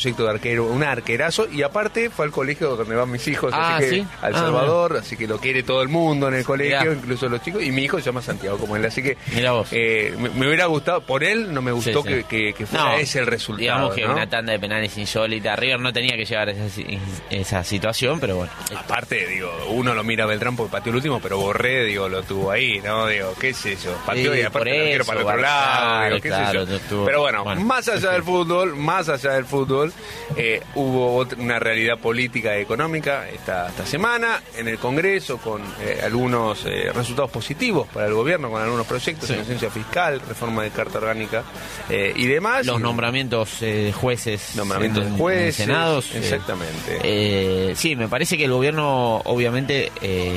proyecto de arquero, un arquerazo, y aparte fue al colegio donde van mis hijos, así que ¿sí? al Salvador, bueno. Así que lo quiere todo el mundo en el colegio, incluso los chicos, y mi hijo se llama Santiago como él, así que Mirá vos. me hubiera gustado, por él no me gustó Sí. que fuera ese el resultado. Digamos que ¿no? una tanda de penales insólita. River no tenía que llegar a esa situación, pero bueno. Aparte, digo, uno lo mira a Beltrán porque pateó el último, pero Borré, digo, lo tuvo ahí, ¿no? Digo, qué sé yo, pateó y aparte el arquero para el otro lado, digo, qué sé yo. Pero bueno, más allá del fútbol, hubo una realidad política y económica esta semana en el Congreso con algunos resultados positivos para el gobierno, con algunos proyectos, inocencia fiscal, reforma de Carta Orgánica y demás. Los nombramientos de jueces, en senados. Exactamente. Sí, me parece que el gobierno obviamente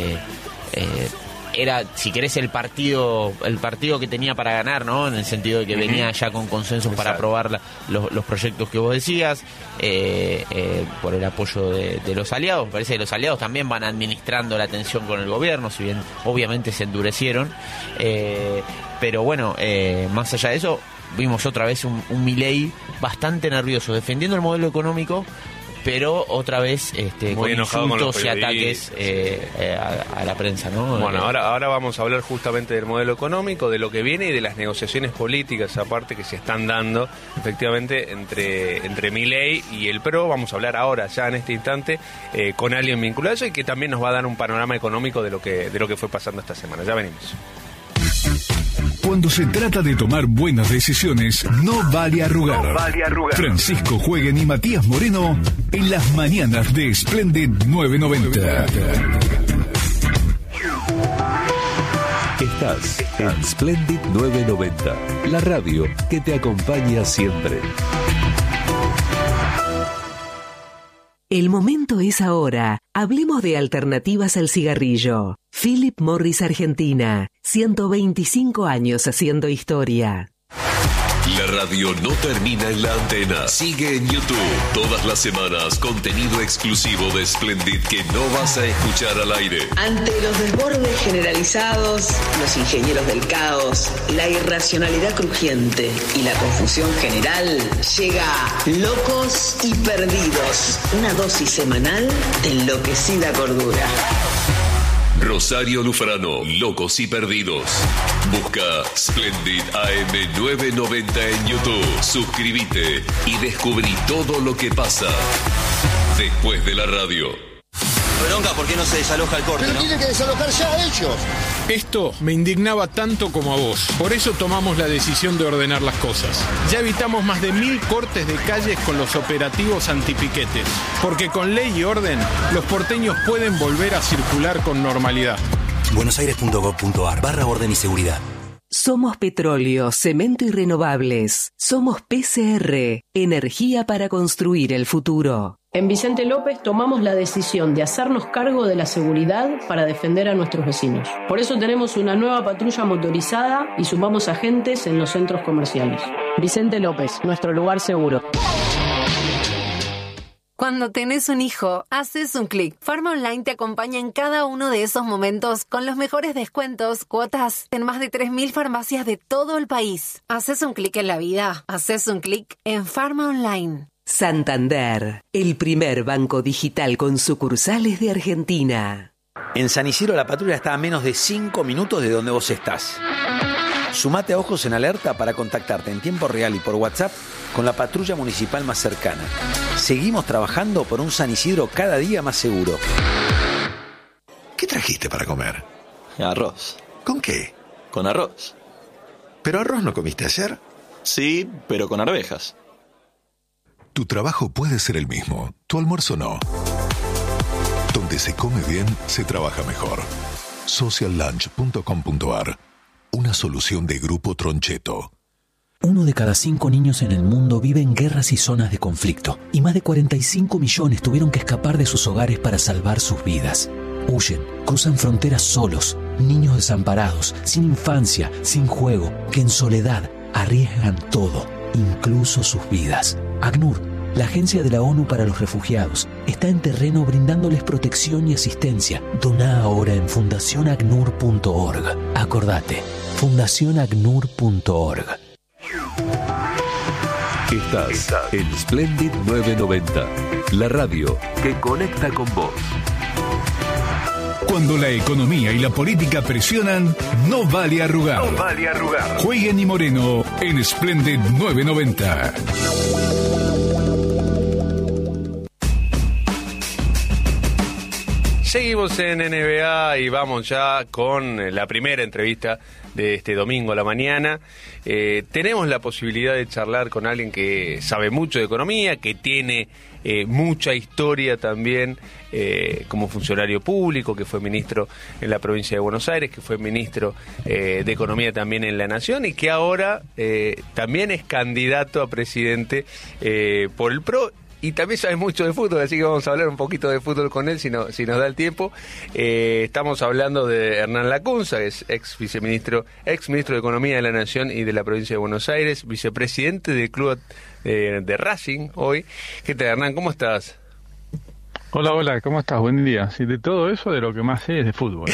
era, si querés, el partido que tenía para ganar, ¿no? En el sentido de que venía ya con consensos para aprobar los proyectos que vos decías, por el apoyo de los aliados. Me parece que los aliados también van administrando la tensión con el gobierno, si bien obviamente se endurecieron. Pero bueno, más allá de eso, vimos otra vez un Milei bastante nervioso, defendiendo el modelo económico, pero otra vez con insultos y ataques a la prensa, ¿no? Bueno, ahora vamos a hablar justamente del modelo económico, de lo que viene y de las negociaciones políticas aparte que se están dando efectivamente entre Milei y el PRO. Vamos a hablar ahora, ya en este instante, con alguien vinculado a eso y que también nos va a dar un panorama económico de lo que fue pasando esta semana. Ya venimos. Cuando se trata de tomar buenas decisiones, no vale arrugar. Francisco Jueguen y Matías Moreno en las mañanas de Splendid 990. Estás en Splendid 990, la radio que te acompaña siempre. El momento es ahora. Hablemos de alternativas al cigarrillo. Philip Morris Argentina, 125 años haciendo historia. La radio no termina en la antena. Sigue en YouTube. Todas las semanas, contenido exclusivo de Splendid que no vas a escuchar al aire. Ante los desbordes generalizados, los ingenieros del caos, la irracionalidad crujiente y la confusión general, llega Locos y Perdidos. Una dosis semanal de enloquecida cordura. Rosario Lufrano, Locos y Perdidos. Busca Splendid AM 990 en YouTube. Suscríbete y descubrí todo lo que pasa después de la radio. Bronca, ¿por qué no se desaloja el corte? Pero tienen que desalojar ya ellos. Esto me indignaba tanto como a vos. Por eso tomamos la decisión de ordenar las cosas. Ya evitamos más de 1000 cortes de calles con los operativos antipiquetes. Porque con ley y orden, los porteños pueden volver a circular con normalidad. buenosaires.gov.ar/orden y seguridad. Somos petróleo, cemento y renovables. Somos PCR, energía para construir el futuro. En Vicente López tomamos la decisión de hacernos cargo de la seguridad para defender a nuestros vecinos. Por eso tenemos una nueva patrulla motorizada y sumamos agentes en los centros comerciales. Vicente López, nuestro lugar seguro. Cuando tenés un hijo, haces un clic. Pharma Online te acompaña en cada uno de esos momentos con los mejores descuentos, cuotas en más de 3.000 farmacias de todo el país. Haces un clic en la vida, haces un clic en Pharma Online. Santander, el primer banco digital con sucursales de Argentina. En San Isidro la patrulla está a menos de 5 minutos de donde vos estás. Sumate a Ojos en Alerta para contactarte en tiempo real y por WhatsApp con la patrulla municipal más cercana. Seguimos trabajando por un San Isidro cada día más seguro. ¿Qué trajiste para comer? Arroz. ¿Con qué? Con arroz. ¿Pero arroz no comiste ayer? Sí, pero con arvejas. Tu trabajo puede ser el mismo, tu almuerzo no. Donde se come bien, se trabaja mejor. Sociallunch.com.ar. Una solución de Grupo Troncheto. 1 de cada 5 niños en el mundo vive en guerras y zonas de conflicto, y más de 45 millones tuvieron que escapar de sus hogares para salvar sus vidas. Huyen, cruzan fronteras solos, niños desamparados, sin infancia, sin juego, que en soledad arriesgan todo, incluso sus vidas. ACNUR, la Agencia de la ONU para los Refugiados, está en terreno brindándoles protección y asistencia. Doná ahora en fundacionacnur.org. Acordate, fundacionacnur.org. Estás en Splendid 990, la radio que conecta con vos. Cuando la economía y la política presionan, no vale arrugar. Jueguen y Moreno en Splendid 990. Seguimos en NBA y vamos ya con la primera entrevista de este domingo a la mañana. Tenemos la posibilidad de charlar con alguien que sabe mucho de economía, que tiene mucha historia también como funcionario público, que fue ministro en la provincia de Buenos Aires, que fue ministro de Economía también en La Nación y que ahora también es candidato a presidente por el PRO. Y también sabe mucho de fútbol, así que vamos a hablar un poquito de fútbol con él si nos da el tiempo. Estamos hablando de Hernán Lacunza, que es ex ministro de Economía de la Nación y de la provincia de Buenos Aires, vicepresidente del club de Racing hoy. ¿Qué tal, Hernán? ¿Cómo estás? Hola, ¿cómo estás? Buen día. Sí, de todo eso, de lo que más sé es de fútbol.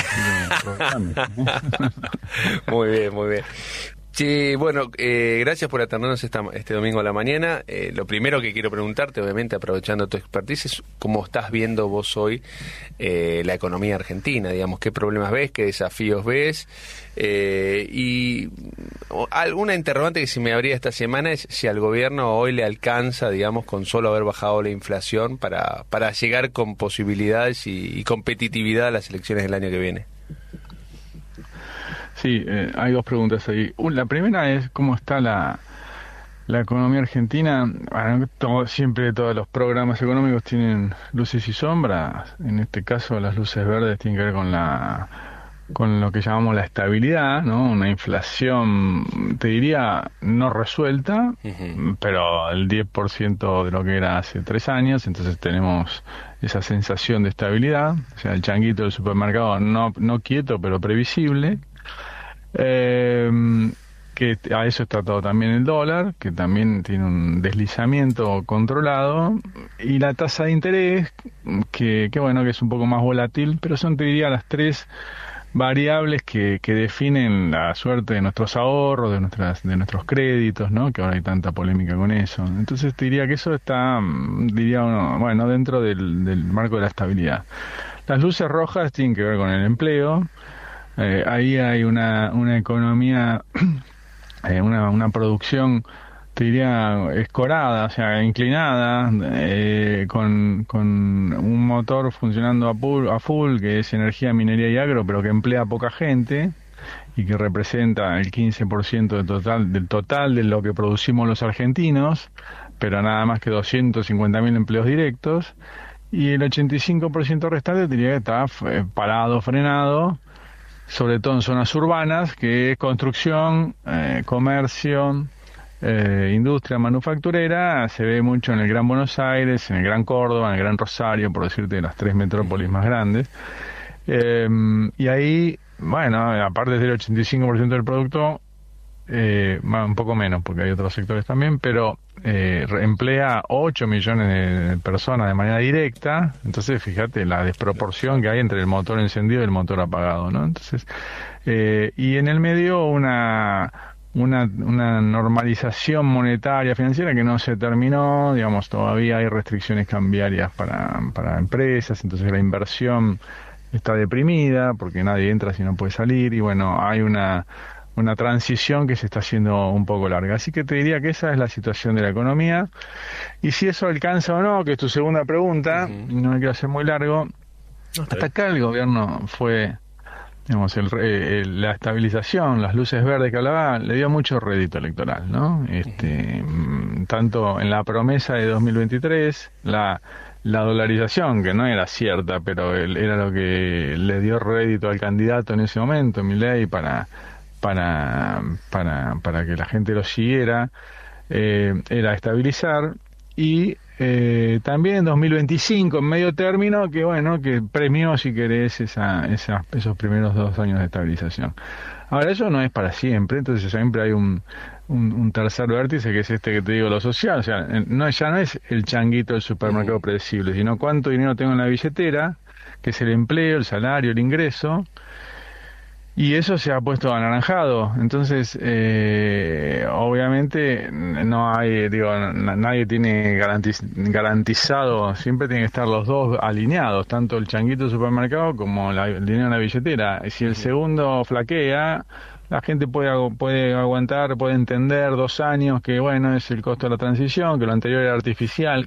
Muy bien. Sí, bueno, gracias por atendernos este domingo a la mañana. Lo primero que quiero preguntarte, obviamente aprovechando tu expertise, es cómo estás viendo vos hoy la economía argentina, digamos, qué problemas ves, qué desafíos ves, y alguna interrogante que se me abría esta semana es si al gobierno hoy le alcanza, digamos, con solo haber bajado la inflación para llegar con posibilidades y competitividad a las elecciones del año que viene. Sí, hay dos preguntas ahí. La primera es cómo está la economía argentina. Bueno, siempre todos los programas económicos tienen luces y sombras. En este caso las luces verdes tienen que ver con lo que llamamos la estabilidad, ¿no? Una inflación, te diría, no resuelta, pero el 10% de lo que era hace 3 años, entonces tenemos esa sensación de estabilidad, o sea, el changuito del supermercado no quieto, pero previsible. Que a eso está todo también el dólar, que también tiene un deslizamiento controlado, y la tasa de interés, que bueno, que es un poco más volátil, pero son, te diría, las 3 variables que definen la suerte de nuestros ahorros, de nuestros créditos, ¿no? Que ahora hay tanta polémica con eso. Entonces te diría que eso está, dentro del marco de la estabilidad. Las luces rojas tienen que ver con el empleo. Ahí hay una economía, una producción, te diría, escorada, o sea, inclinada, con un motor funcionando a full, que es energía, minería y agro, pero que emplea poca gente y que representa el 15% del total de lo que producimos los argentinos, pero nada más que 250.000 empleos directos, y el 85% restante diría que está parado, frenado, sobre todo en zonas urbanas, que es construcción, comercio, industria manufacturera. Se ve mucho en el Gran Buenos Aires, en el Gran Córdoba, en el Gran Rosario, por decirte, las 3 metrópolis más grandes. Y ahí, bueno, aparte del 85% del producto, un poco menos, porque hay otros sectores también, pero emplea 8 millones de personas de manera directa. Entonces fíjate la desproporción que hay entre el motor encendido y el motor apagado, ¿no? Entonces, y en el medio una normalización monetaria, financiera, que no se terminó, digamos, todavía hay restricciones cambiarias para empresas, entonces la inversión está deprimida porque nadie entra si no puede salir, y bueno, hay una transición que se está haciendo un poco larga. Así que te diría que esa es la situación de la economía. Y si eso alcanza o no, que es tu segunda pregunta, y no me quiero hacer muy largo, hasta acá el gobierno fue, digamos, la estabilización, las luces verdes que hablaba, le dio mucho rédito electoral, ¿no? Tanto en la promesa de 2023, la dolarización, que no era cierta, pero era lo que le dio rédito al candidato en ese momento, Milei, para que la gente lo siguiera, era estabilizar, y también en 2025, en medio término, que bueno, que premió, si querés, esos primeros 2 años de estabilización. Ahora, eso no es para siempre, entonces siempre hay un tercer vértice, que es este que te digo, lo social. O sea, ya no es el changuito del supermercado predecible, sino cuánto dinero tengo en la billetera, que es el empleo, el salario, el ingreso. Y eso se ha puesto anaranjado. Entonces, obviamente, no hay, nadie tiene garantizado, siempre tienen que estar los dos alineados, tanto el changuito del supermercado como el dinero en la billetera. Si el segundo flaquea, la gente puede aguantar, puede entender 2 años que, bueno, es el costo de la transición, que lo anterior era artificial,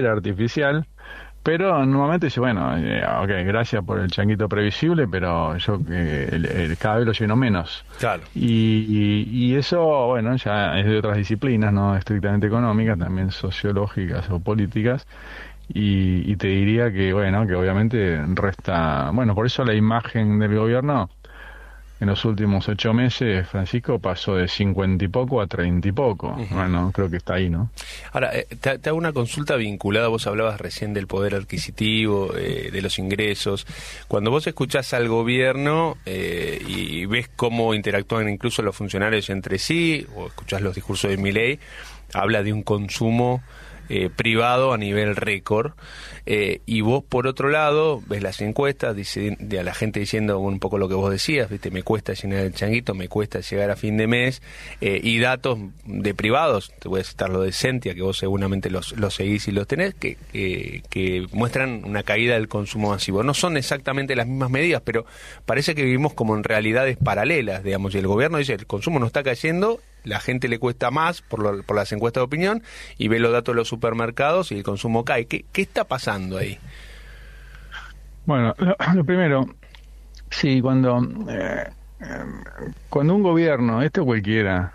pero normalmente dice, bueno, ok, gracias por el changuito previsible, pero yo cada vez lo lleno menos. Claro. Y eso, bueno, ya es de otras disciplinas, no estrictamente económicas, también sociológicas o políticas. Y te diría que, bueno, que obviamente resta... Bueno, por eso la imagen del gobierno en los últimos 8 meses, Francisco, pasó de 50 y poco a 30 y poco. Bueno, creo que está ahí, ¿no? Ahora, te hago una consulta vinculada, vos hablabas recién del poder adquisitivo, de los ingresos. Cuando vos escuchás al gobierno y ves cómo interactúan incluso los funcionarios entre sí, o escuchás los discursos de Milei, habla de un consumo privado a nivel récord, y vos por otro lado ves las encuestas de a la gente diciendo un poco lo que vos decías, ¿viste? Me cuesta llenar el changuito, me cuesta llegar a fin de mes, y datos de privados, te voy a citar lo de Sentia, que vos seguramente los seguís y los tenés, que muestran una caída del consumo masivo. No son exactamente las mismas medidas, pero parece que vivimos como en realidades paralelas, digamos, y el gobierno dice el consumo no está cayendo, la gente le cuesta más por las encuestas de opinión, y ve los datos de los supermercados y el consumo cae. ¿Qué está pasando ahí? Bueno, lo primero, sí, cuando un gobierno, cualquiera,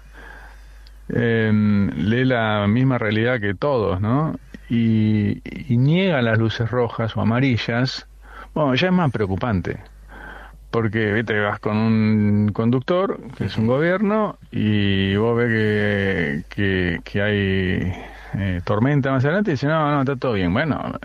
lee la misma realidad que todos, ¿no? Y niega las luces rojas o amarillas, bueno, ya es más preocupante. Porque, viste, vas con un conductor, que es un gobierno, y vos ves que hay tormenta más adelante y dices, no, está todo bien. Bueno,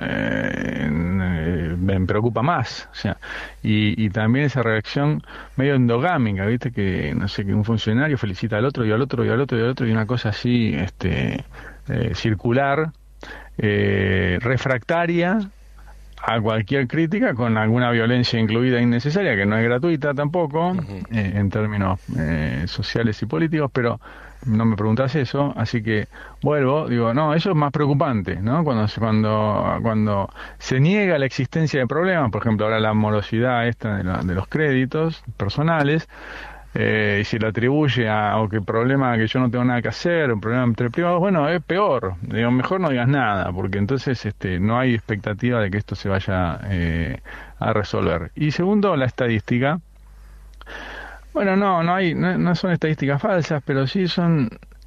me preocupa más. O sea, y también esa reacción medio endogámica, viste, que no sé, que un funcionario felicita al otro y al otro y al otro y al otro, y una cosa así circular, refractaria a cualquier crítica, con alguna violencia incluida innecesaria, que no es gratuita tampoco, en términos sociales y políticos, pero no me preguntas eso, así que digo, no, eso es más preocupante, ¿no? Cuando se niega la existencia de problemas, por ejemplo, ahora la morosidad de los créditos personales, y se le atribuye a que problema que yo no tengo nada que hacer, un problema entre privados, bueno, es peor. Digo, mejor no digas nada, porque entonces no hay expectativa de que esto se vaya a resolver. Y segundo, la estadística. Bueno, no son estadísticas falsas, pero sí son...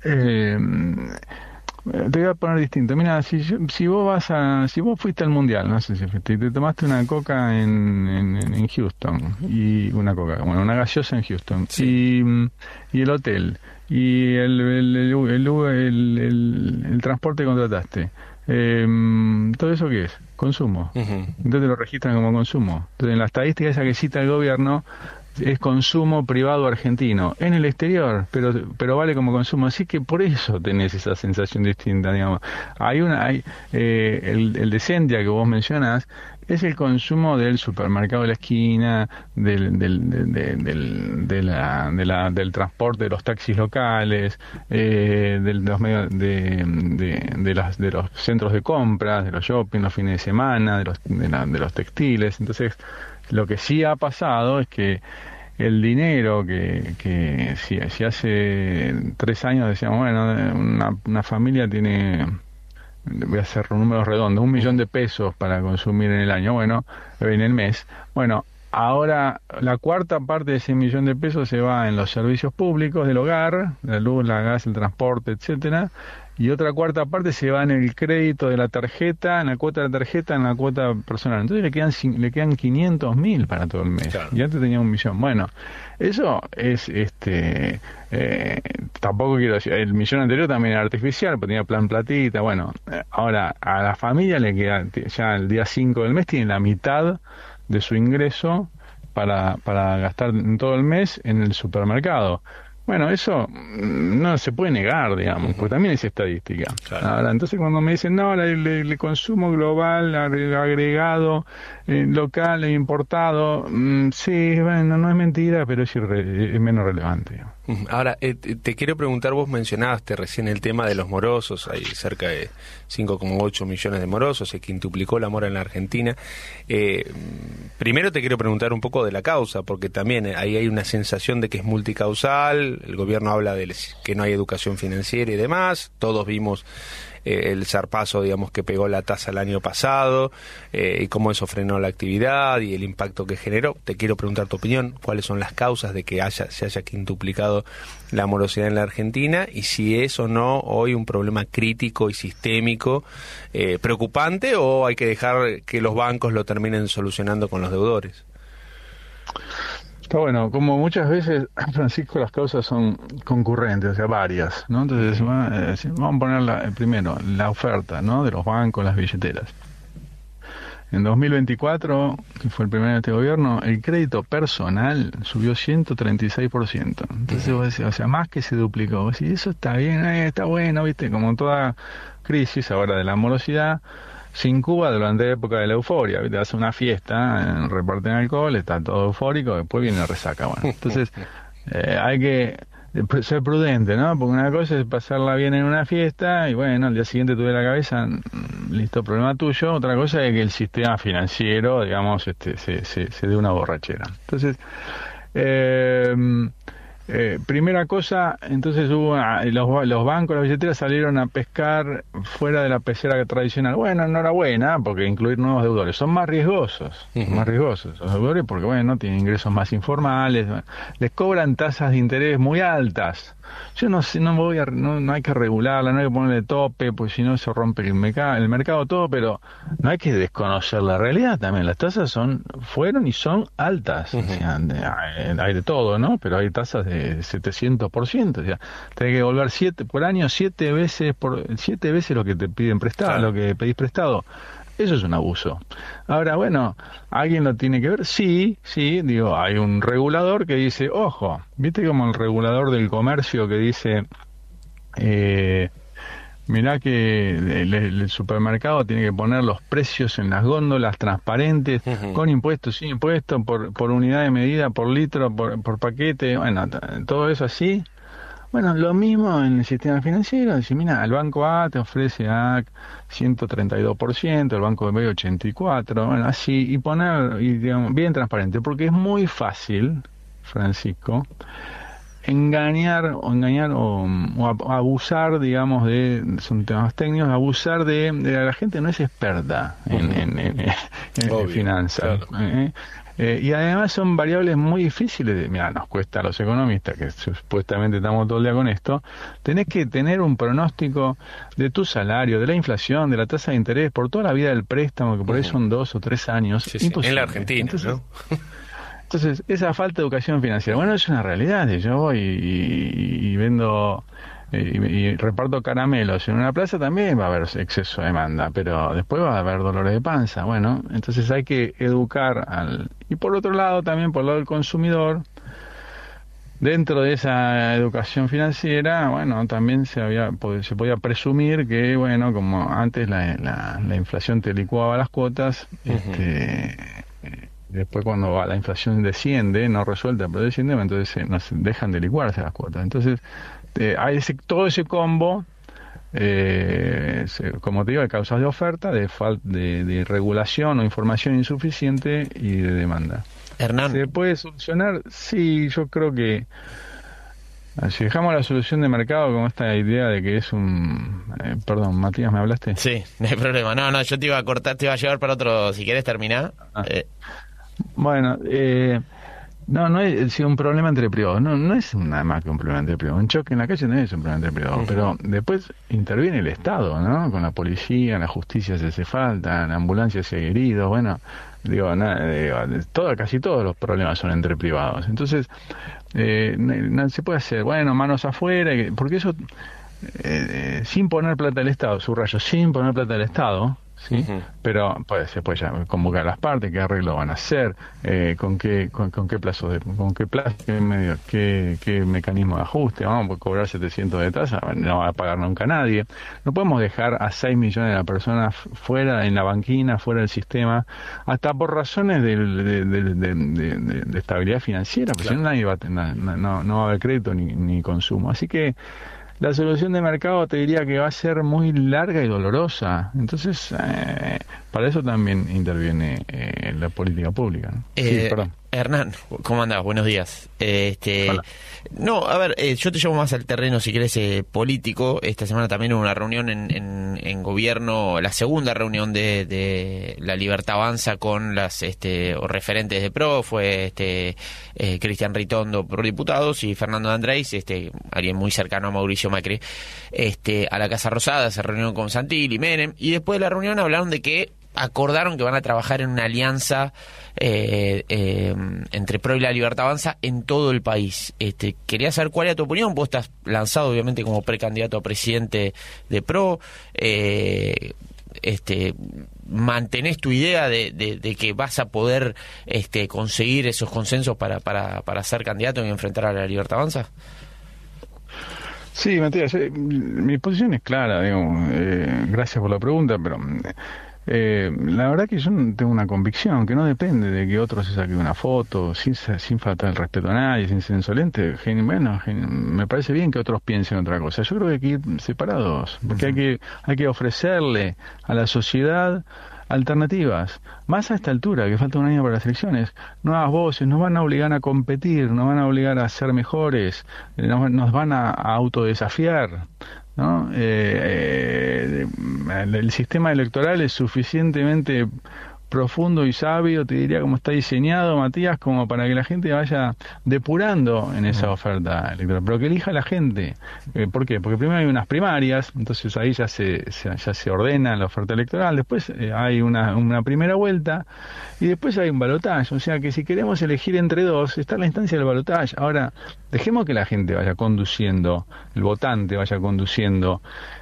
te voy a poner distinto. Mira, si vos fuiste al mundial, no sé si fuiste, y te tomaste una coca en Houston, y una gaseosa en Houston, sí. y el hotel, y el transporte que contrataste, ¿todo eso qué es? Consumo. Entonces lo registran como consumo. Entonces en la estadística esa que cita el gobierno es consumo privado argentino en el exterior, pero vale como consumo, así que por eso tenés esa sensación distinta, digamos. El de Sentia que vos mencionás es el consumo del supermercado de la esquina, del transporte de los taxis locales, de los centros de compras, de los shopping los fines de semana, de los textiles. Entonces, lo que sí ha pasado es que el dinero que si hace 3 años decíamos, bueno, una familia tiene, voy a hacer números redondos, 1 millón de pesos para consumir en el año, bueno, en el mes, bueno, ahora la cuarta parte de ese 1 millón de pesos se va en los servicios públicos del hogar, la luz, la gas, el transporte, etcétera, y otra cuarta parte se va en el crédito de la tarjeta, en la cuota de la tarjeta, en la cuota personal. Entonces le quedan 500.000 para todo el mes. Claro. Y antes tenía 1 millón. Bueno, eso es tampoco quiero decir, el millón anterior también era artificial, porque tenía plan platita. Bueno, ahora a la familia le queda, ya el día 5 del mes tiene la mitad de su ingreso para gastar en todo el mes en el supermercado. Bueno, eso no se puede negar, digamos, porque también es estadística. Claro. Ahora, entonces cuando me dicen, no, el consumo global, agregado, local e importado, sí, bueno, no es mentira, pero es menos relevante. Ahora, te quiero preguntar, vos mencionaste recién el tema de los morosos, hay cerca de 5,8 millones de morosos, se quintuplicó la mora en la Argentina. Primero te quiero preguntar un poco de la causa, porque también ahí hay una sensación de que es multicausal, el gobierno habla de que no hay educación financiera y demás, todos vimos el zarpazo, digamos, que pegó la tasa el año pasado, y cómo eso frenó la actividad y el impacto que generó. Te quiero preguntar tu opinión, cuáles son las causas de que se haya quintuplicado la morosidad en la Argentina, y si es o no hoy un problema crítico y sistémico preocupante, o hay que dejar que los bancos lo terminen solucionando con los deudores. Está bueno, como muchas veces, Francisco, las causas son concurrentes, o sea, varias, ¿no? Entonces, vamos a poner primero la oferta, ¿no?, de los bancos, las billeteras. En 2024, que fue el primer año de este gobierno, el crédito personal subió 136%. Entonces vos decís, o sea, más que se duplicó. Vos decís, eso está bien, está bueno, ¿viste? Como toda crisis ahora de la morosidad, se incuba durante la época de la euforia, ¿viste? Hace una fiesta, reparten alcohol, está todo eufórico, después viene la resaca. Bueno, entonces hay que ser prudente, ¿no? Porque una cosa es pasarla bien en una fiesta y bueno, al día siguiente tuve la cabeza, listo, problema tuyo. Otra cosa es que el sistema financiero, digamos, se dé una borrachera. Entonces, primera cosa, entonces los bancos, las billeteras salieron a pescar fuera de la pecera tradicional. Bueno, enhorabuena, porque incluir nuevos deudores son más riesgosos, los deudores, porque bueno, tienen ingresos más informales, les cobran tasas de interés muy altas. Yo no sé, no hay que regularla, no hay que ponerle tope, porque si no se rompe el mercado todo, pero no hay que desconocer la realidad también. Las tasas fueron y son altas. O sea, hay de todo, ¿no? Pero hay tasas de 700%. O sea, tenés que devolver 7 veces lo que te piden prestado, claro, lo que pedís prestado. Eso es un abuso. Ahora, bueno, ¿alguien lo tiene que ver? Sí, digo, hay un regulador que dice, ojo, ¿viste como el regulador del comercio que dice, mirá que el supermercado tiene que poner los precios en las góndolas transparentes, con impuestos, sin impuestos, por unidad de medida, por litro, por paquete, bueno, todo eso así? Bueno, lo mismo en el sistema financiero. Dice, mira, el banco A te ofrece a 132%, el banco B 84%, bueno, así, y poner, digamos, bien transparente, porque es muy fácil, Francisco, engañar o abusar, digamos, son temas técnicos, abusar de la gente no es experta en finanzas. Claro. Y además son variables muy difíciles mira, nos cuesta a los economistas, que supuestamente estamos todo el día con esto, tenés que tener un pronóstico de tu salario, de la inflación, de la tasa de interés, por toda la vida del préstamo, que por ahí son 2 o 3 años. Sí, en la Argentina, entonces, ¿no? Entonces, esa falta de educación financiera, bueno, es una realidad. Yo voy y vendo y reparto caramelos en una plaza, también va a haber exceso de demanda, pero después va a haber dolores de panza. Bueno, entonces hay que educar y por otro lado también por el lado del consumidor, dentro de esa educación financiera, bueno, también se podía presumir que, bueno, como antes la inflación te licuaba las cuotas, después cuando la inflación desciende, no resuelta, pero desciende, entonces no se dejan de licuarse las cuotas. Entonces hay todo ese combo, como te digo, de causas de oferta, de regulación o información insuficiente y de demanda. Hernán. ¿Se puede solucionar? Sí, yo creo que si dejamos la solución de mercado como esta idea de que es perdón, Matías, ¿me hablaste? Sí, no hay problema. No, yo te iba a cortar, te iba a llevar para otro, si querés terminar. Bueno, no es un problema entre privados, no es nada más que un problema entre privados. Un choque en la calle no es un problema entre privados, pero después interviene el Estado, ¿no? Con la policía, la justicia si hace falta, la ambulancia si hay heridos, bueno, casi todos los problemas son entre privados. Entonces, no se puede hacer, bueno, manos afuera, porque eso, sin poner plata del Estado, subrayo, sin poner plata del Estado, ¿sí? Pero se puede ya convocar a las partes, qué arreglo van a hacer, con qué plazo, qué mecanismo de ajuste, vamos a cobrar 700 de tasa, no va a pagar nunca nadie. No podemos dejar a 6 millones de personas fuera, en la banquina, fuera del sistema, hasta por razones de estabilidad financiera, porque si no nadie no va a haber crédito ni consumo. Así que la solución de mercado te diría que va a ser muy larga y dolorosa. Entonces, para eso también interviene la política pública, ¿no? Sí, perdón. Hernán, ¿cómo andás? Buenos días. Hola. No, a ver, yo te llevo más al terreno, si querés, político. Esta semana también hubo una reunión en gobierno, la segunda reunión de La Libertad Avanza con las referentes de PRO. Fue Cristian Ritondo por diputados y Fernando de Andrés, alguien muy cercano a Mauricio Macri, a la Casa Rosada. Se reunió con Santilli, Menem, y después de la reunión hablaron de que acordaron que van a trabajar en una alianza entre PRO y La Libertad Avanza en todo el país. Quería saber cuál era tu opinión. Vos estás lanzado obviamente como precandidato a presidente de PRO. ¿Mantenés tu idea de que vas a poder conseguir esos consensos para ser candidato y enfrentar a La Libertad Avanza? Sí, Matías, mi posición es clara, gracias por la pregunta, pero la verdad que yo tengo una convicción que no depende de que otro se saque una foto sin faltar el respeto a nadie, sin ser insolente. Me parece bien que otros piensen otra cosa. Yo creo que hay que ir separados, porque hay que ofrecerle a la sociedad alternativas, más a esta altura, que falta un año para las elecciones, nuevas voces, nos van a obligar a competir, nos van a obligar a ser mejores, nos van a autodesafiar, ¿no? El sistema electoral es suficientemente profundo y sabio, te diría, como está diseñado, Matías, como para que la gente vaya depurando en esa oferta electoral, pero que elija la gente. ¿Por qué? Porque primero hay unas primarias, entonces ahí ya se ordena la oferta electoral, después hay una primera vuelta y después hay un balotaje. O sea que si queremos elegir entre dos, está la instancia del balotaje. Ahora, dejemos que la gente vaya conduciendo, el votante vaya conduciendo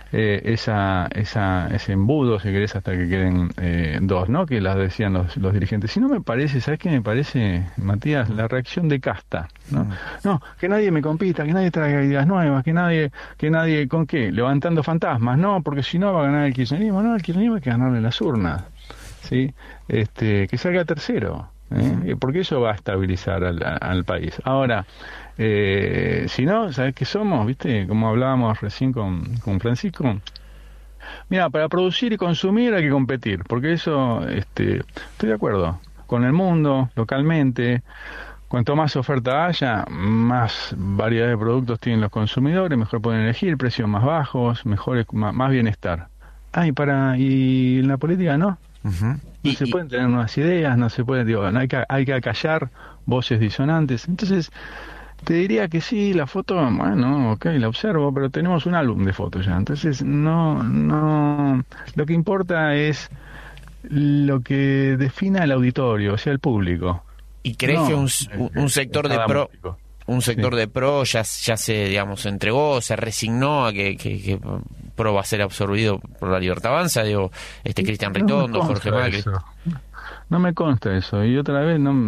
ese embudo, si querés, hasta que queden dos, ¿no? Que las decían los dirigentes. Si no, me parece, ¿sabes qué me parece, Matías? La reacción de casta, ¿no? No, que nadie me compita, que nadie traiga ideas nuevas, que nadie, ¿con qué? Levantando fantasmas, no, porque si no va a ganar el kirchnerismo. No, el kirchnerismo hay que ganarle las urnas, ¿sí? Que salga tercero, porque eso va a estabilizar al país. Ahora, si no, ¿sabes qué somos? ¿Viste? Como hablábamos recién con Francisco. Mira, para producir y consumir hay que competir, porque eso, estoy de acuerdo, con el mundo, localmente. Cuanto más oferta haya, más variedad de productos tienen los consumidores, mejor pueden elegir, precios más bajos, más bienestar. Y en la política no. No se pueden tener nuevas ideas, no se puede, hay que acallar voces disonantes. Entonces, te diría que sí, la foto, bueno, ok, la observo, pero tenemos un álbum de fotos ya. Entonces, no, lo que importa es lo que defina el auditorio, o sea, el público. ¿Y crees que un sector de PRO, de PRO ya se, digamos, entregó, se resignó a que PRO va a ser absorbido por La Libertad Avanza? Cristian Ritondo, Jorge Macri. No me consta eso, y otra vez no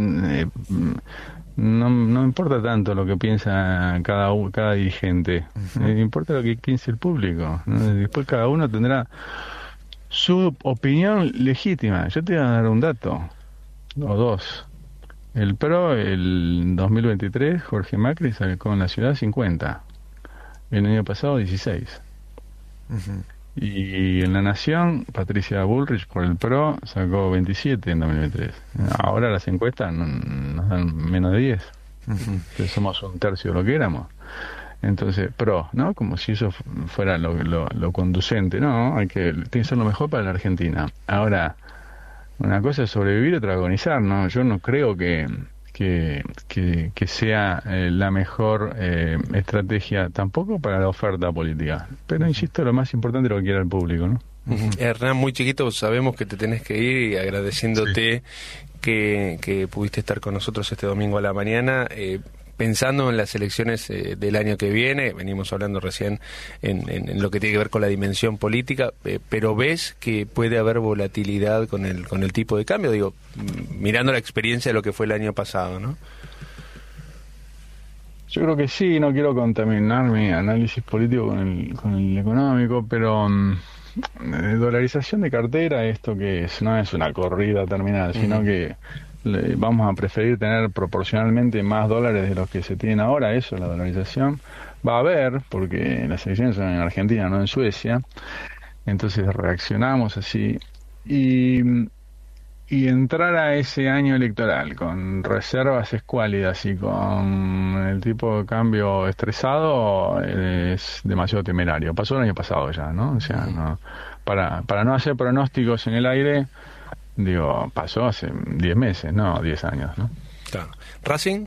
importa tanto lo que piensa cada dirigente, importa lo que piense el público, ¿no? Después cada uno tendrá su opinión legítima. Yo te voy a dar un dato, o dos. El PRO, el 2023, Jorge Macri sacó en la ciudad 50, el año pasado 16. Y en la Nación, Patricia Bullrich por el PRO sacó 27 en 2023. Ahora las encuestas nos dan menos de 10. Entonces somos un tercio de lo que éramos. Entonces, PRO, ¿no? Como si eso fuera lo conducente. No, tiene que ser lo mejor para la Argentina. Ahora, una cosa es sobrevivir, otra agonizar, ¿no? Yo no creo que sea la mejor estrategia tampoco para la oferta política. Pero insisto, lo más importante es lo que quiera el público, ¿no? Hernán, muy chiquito, sabemos que te tenés que ir, y agradeciéndote que pudiste estar con nosotros este domingo a la mañana. pensando en las elecciones del año que viene, venimos hablando recién en lo que tiene que ver con la dimensión política, pero ves que puede haber volatilidad con el tipo de cambio, digo, mirando la experiencia de lo que fue el año pasado, ¿no? Yo creo que sí, no quiero contaminar mi análisis político con el económico, pero dolarización de cartera, esto que no es una corrida terminal, sino que vamos a preferir tener proporcionalmente más dólares de los que se tienen ahora, eso es la dolarización. Va a haber, porque las elecciones son en Argentina, no en Suecia, entonces reaccionamos así, y entrar a ese año electoral con reservas escuálidas y con el tipo de cambio estresado es demasiado temerario. Pasó el año pasado ya, ¿no? O sea, no, para no hacer pronósticos en el aire, digo, pasó hace 10 meses, no 10 años, ¿no? Claro. ¿Racing?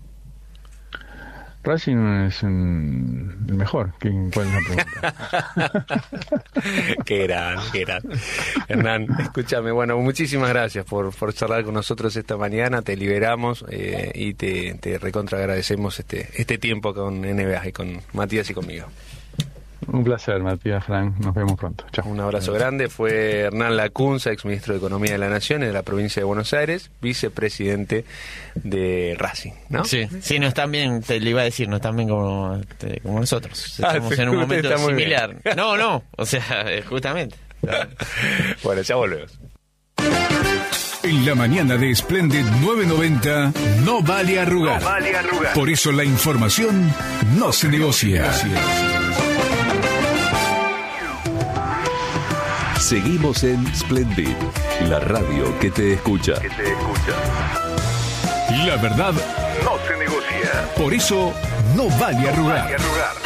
Racing es el mejor. ¿Cuál es la pregunta? Qué gran. Hernán, escúchame, bueno, muchísimas gracias por charlar con nosotros esta mañana, te liberamos y te recontra agradecemos este tiempo con NBA y con Matías y conmigo. Un placer, Matías, Frank. Nos vemos pronto. Chao. Un abrazo grande. Fue Hernán Lacunza, exministro de Economía de la Nación y de la provincia de Buenos Aires, vicepresidente de Racing, ¿no? Sí, no están bien, te lo iba a decir, no están bien como nosotros. Estamos en un momento similar. No, o sea, justamente. Bueno, ya volvemos. En la mañana de Splendid 990 no vale arrugar. Por eso la información no se negocia. Seguimos en Splendid, la radio que te escucha. La verdad No se negocia. por eso no vale arrugar.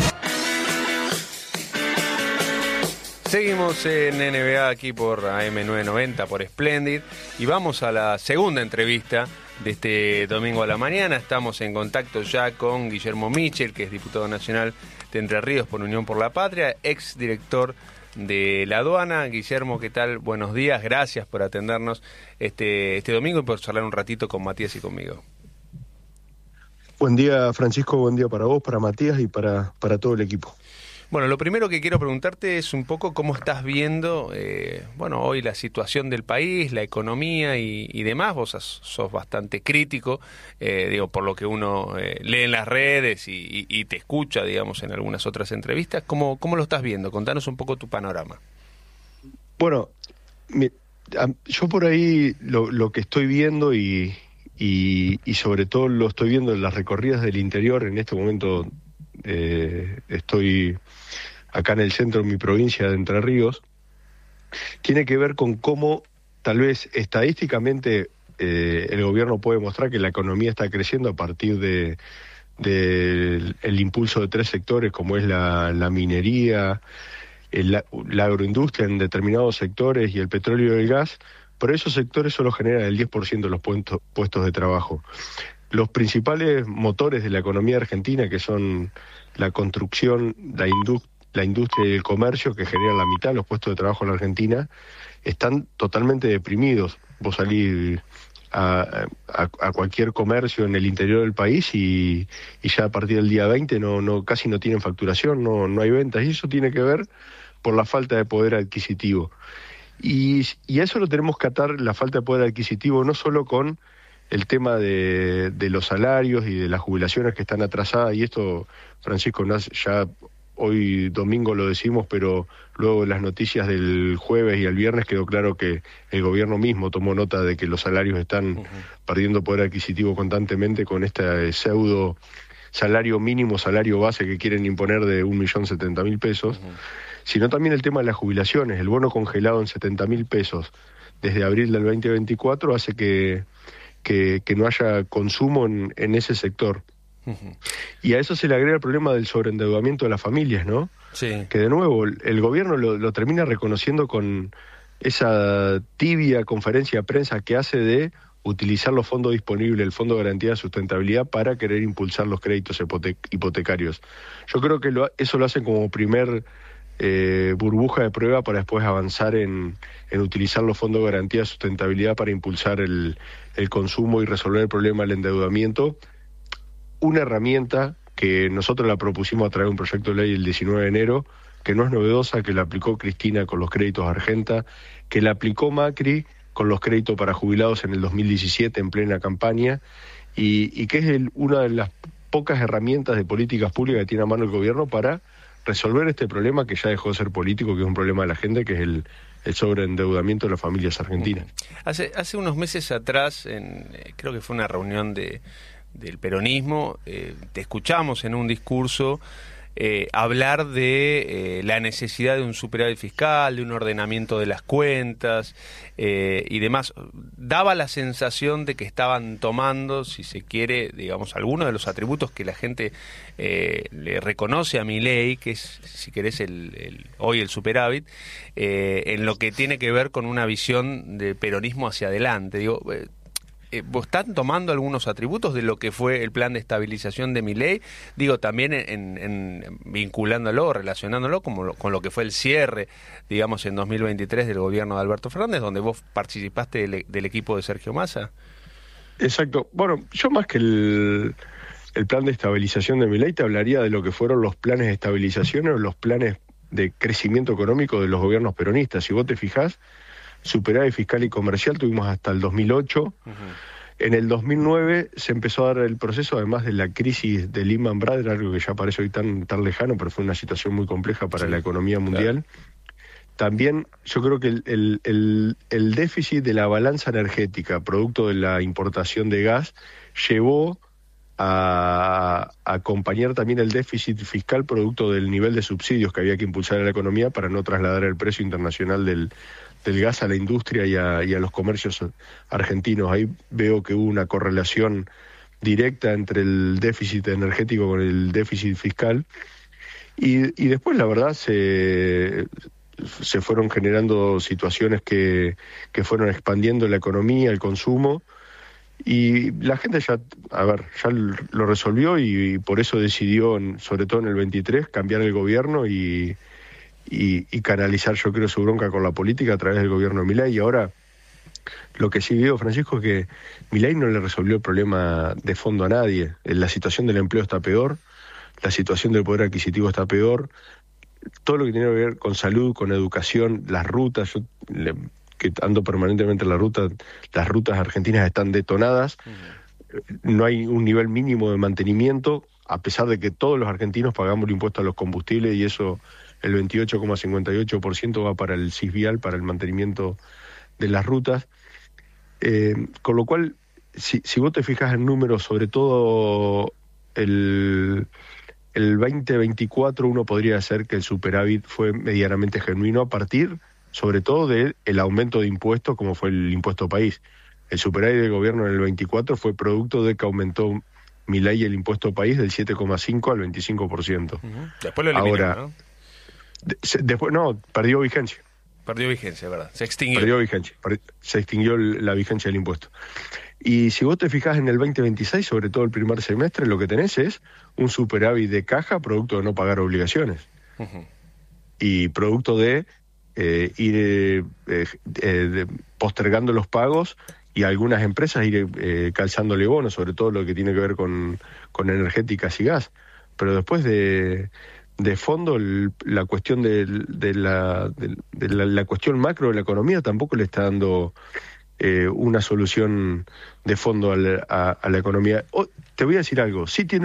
Seguimos en NBA aquí por AM990, por Splendid, y vamos a la segunda entrevista de este domingo a la mañana. Estamos en contacto ya con Guillermo Michel, que es diputado nacional de Entre Ríos por Unión por la Patria, ex director de la aduana. Guillermo, ¿qué tal? Buenos días, gracias por atendernos este domingo y por charlar un ratito con Matías y conmigo. Buen día, Francisco, buen día para vos, para Matías y para todo el equipo. Bueno, lo primero que quiero preguntarte es un poco cómo estás viendo, hoy la situación del país, la economía y demás. Vos sos bastante crítico, por lo que uno lee en las redes y te escucha, digamos, en algunas otras entrevistas. ¿Cómo lo estás viendo? Contanos un poco tu panorama. Bueno, yo por ahí lo que estoy viendo y sobre todo lo estoy viendo en las recorridas del interior. En este momento estoy acá en el centro de mi provincia de Entre Ríos. Tiene que ver con cómo tal vez estadísticamente el gobierno puede mostrar que la economía está creciendo a partir del impulso de 3 sectores como es la minería, la agroindustria en determinados sectores y el petróleo y el gas, pero esos sectores solo generan el 10% de los puestos de trabajo. Los principales motores de la economía argentina, que son la construcción, la industria y el comercio, que generan la mitad de los puestos de trabajo en la Argentina, están totalmente deprimidos. Vos salís a cualquier comercio en el interior del país y ya a partir del día 20 casi no tienen facturación, no hay ventas, y eso tiene que ver por la falta de poder adquisitivo. Y a eso lo tenemos que atar, la falta de poder adquisitivo, no solo con el tema de los salarios y de las jubilaciones que están atrasadas, y esto, Francisco, ya hoy domingo lo decimos, pero luego en las noticias del jueves y el viernes quedó claro que el gobierno mismo tomó nota de que los salarios están perdiendo poder adquisitivo constantemente con este pseudo salario mínimo, salario base que quieren imponer de 1.070.000 pesos, sino también el tema de las jubilaciones. El bono congelado en 70.000 pesos desde abril del 2024 hace que no haya consumo en ese sector. Y a eso se le agrega el problema del sobreendeudamiento de las familias, ¿no? Sí. Que de nuevo el gobierno lo termina reconociendo con esa tibia conferencia de prensa que hace de utilizar los fondos disponibles, el Fondo de Garantía de Sustentabilidad, para querer impulsar los créditos hipotecarios. Yo creo que eso lo hacen como primer burbuja de prueba para después avanzar en utilizar los fondos de garantía de sustentabilidad para impulsar el consumo y resolver el problema del endeudamiento, una herramienta que nosotros la propusimos a través de un proyecto de ley el 19 de enero, que no es novedosa, que la aplicó Cristina con los créditos Argenta, que la aplicó Macri con los créditos para jubilados en el 2017 en plena campaña, y que es una de las pocas herramientas de políticas públicas que tiene a mano el gobierno para resolver este problema que ya dejó de ser político, que es un problema de la gente, que es el sobreendeudamiento de las familias argentinas. Hace unos meses atrás, creo que fue una reunión del peronismo, te escuchamos en un discurso hablar de la necesidad de un superávit fiscal, de un ordenamiento de las cuentas y demás. Daba la sensación de que estaban tomando, si se quiere, digamos, algunos de los atributos que la gente le reconoce a Milei, que es, si querés, hoy el superávit, en lo que tiene que ver con una visión de peronismo hacia adelante. Digo, ¿vos están tomando algunos atributos de lo que fue el plan de estabilización de Milei? Digo, también vinculándolo, relacionándolo con lo que fue el cierre, digamos, en 2023 del gobierno de Alberto Fernández, donde vos participaste del equipo de Sergio Massa. Exacto. Bueno, yo más que el plan de estabilización de Milei te hablaría de lo que fueron los planes de estabilización o los planes de crecimiento económico de los gobiernos peronistas. Si vos te fijás, superávit fiscal y comercial tuvimos hasta el 2008. Uh-huh. En el 2009 se empezó a dar el proceso, además de la crisis de Lehman Brothers, algo que ya parece hoy tan lejano, pero fue una situación muy compleja para la economía mundial. Claro. También yo creo que el déficit de la balanza energética, producto de la importación de gas, llevó a acompañar también el déficit fiscal producto del nivel de subsidios que había que impulsar a la economía para no trasladar el precio internacional del gas a la industria y a los comercios argentinos. Ahí veo que hubo una correlación directa entre el déficit energético con el déficit fiscal y después la verdad se fueron generando situaciones que fueron expandiendo la economía, el consumo, y la gente ya lo resolvió y por eso decidió, sobre todo en el 23, cambiar el gobierno y canalizar, yo creo, su bronca con la política a través del gobierno de Milei. Y ahora, lo que sí veo, Francisco, es que Milei no le resolvió el problema de fondo a nadie. La situación del empleo está peor, la situación del poder adquisitivo está peor, todo lo que tiene que ver con salud, con educación, las rutas, que ando permanentemente en la ruta, las rutas argentinas están detonadas, no hay un nivel mínimo de mantenimiento, a pesar de que todos los argentinos pagamos el impuesto a los combustibles y eso, el 28,58% va para el CISVIAL, para el mantenimiento de las rutas, con lo cual, si vos te fijas en números, sobre todo el 2024, uno podría hacer que el superávit fue medianamente genuino a partir, sobre todo, del aumento de impuestos, como fue el impuesto país. El superávit del gobierno en el 24 fue producto de que aumentó Milei el impuesto país del 7,5 al 25%. Uh-huh. Después lo eliminaron, ¿no? Después perdió vigencia. Perdió vigencia, ¿verdad? Se extinguió. Perdió vigencia. Se extinguió la vigencia del impuesto. Y si vos te fijás en el 2026, sobre todo el primer semestre, lo que tenés es un superávit de caja producto de no pagar obligaciones. Uh-huh. Y producto de ir postergando los pagos y algunas empresas ir calzándole bonos, sobre todo lo que tiene que ver con energéticas y gas. Pero después de fondo, la cuestión de la cuestión macro de la economía tampoco le está dando una solución de fondo a la economía. Te voy a decir algo, sí tiene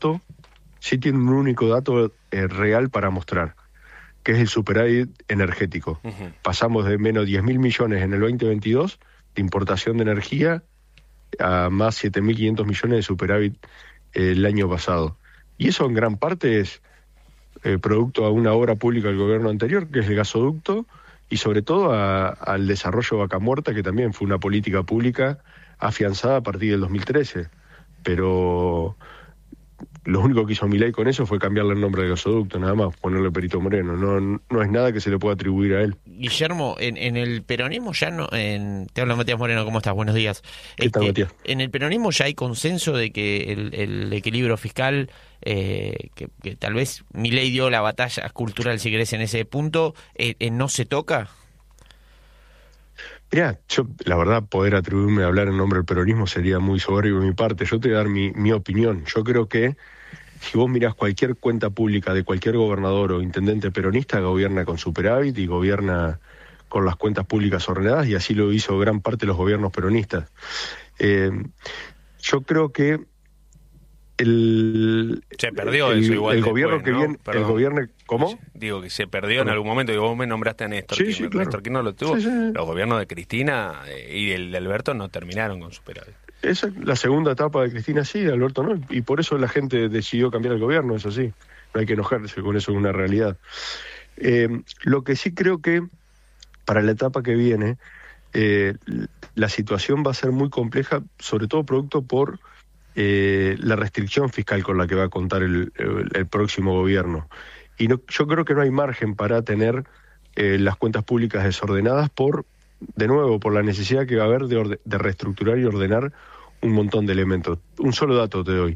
un único dato real para mostrar, que es el superávit energético. Uh-huh. Pasamos de menos 10.000 millones en el 2022 de importación de energía a más 7.500 millones de superávit el año pasado. Y eso en gran parte es producto a una obra pública del gobierno anterior, que es el gasoducto, y sobre todo al desarrollo Vaca Muerta, que también fue una política pública afianzada a partir del 2013. Pero lo único que hizo Milei con eso fue cambiarle el nombre del gasoducto, nada más, ponerle Perito Moreno. No es nada que se le pueda atribuir a él. Guillermo, en el peronismo ya no... Te habla Matías Moreno, ¿cómo estás? Buenos días. ¿Qué tal, Matías? En el peronismo ya hay consenso de que el equilibrio fiscal, que tal vez Milei dio la batalla cultural, si querés, en ese punto, no se toca. Mirá, yo, la verdad, poder atribuirme a hablar en nombre del peronismo sería muy soberbio de mi parte. Yo te voy a dar mi opinión. Yo creo que si vos mirás cualquier cuenta pública de cualquier gobernador o intendente peronista, gobierna con superávit y gobierna con las cuentas públicas ordenadas, y así lo hizo gran parte de los gobiernos peronistas. Yo creo que se perdió eso igual. El después, gobierno que ¿no? viene, Perdón. el gobierno, ¿cómo? Digo que se perdió en algún momento, y vos me nombraste a Néstor, Sí, que claro. Néstor Kirchner lo tuvo. Sí. Los gobiernos de Cristina y el de Alberto no terminaron con superávit. Esa es la segunda etapa de Cristina, sí, de Alberto no, y por eso la gente decidió cambiar el gobierno, eso sí, no hay que enojarse con eso, es una realidad. Lo que sí creo que para la etapa que viene, la situación va a ser muy compleja, sobre todo producto por la restricción fiscal con la que va a contar el próximo gobierno. Y yo creo que no hay margen para tener las cuentas públicas desordenadas por la necesidad que va a haber de reestructurar y ordenar un montón de elementos. Un solo dato te doy.